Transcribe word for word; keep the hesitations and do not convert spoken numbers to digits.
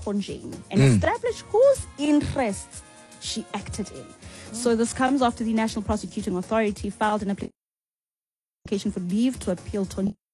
Tonjane and mm. establish whose interests she acted in. Mm. So this comes after the National Prosecuting Authority filed an application for leave to appeal Tonjane